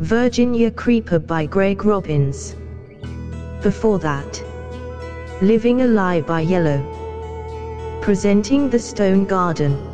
Virginia Creeper by Greg Robbins. Before that, Living a Lie by Yellow. Presenting The Stone Garden.